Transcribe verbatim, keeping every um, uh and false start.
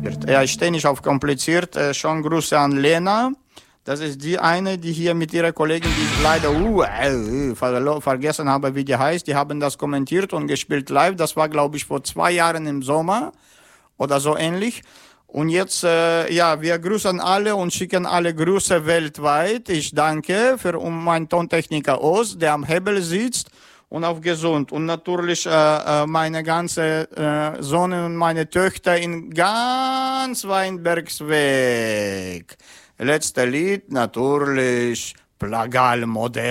kompliziert. Ja, ich stehe nicht auf kompliziert. Äh, schon Grüße an Lena. Das ist die eine, die hier mit ihrer Kollegin, die ich leider uh, äh, ver vergessen habe, wie die heißt. Die haben das kommentiert und gespielt live. Das war, glaube ich, vor zwei Jahren im Sommer oder so ähnlich. Und jetzt, äh, ja, wir grüßen alle und schicken alle Grüße weltweit. Ich danke für um meinen Tontechniker Oz, der am Hebel sitzt. Und auf gesund. Und natürlich äh, meine ganze äh, Sohn und meine Töchter in ganz Weinbergsweg. Letzte Lied natürlich Plagal Modell.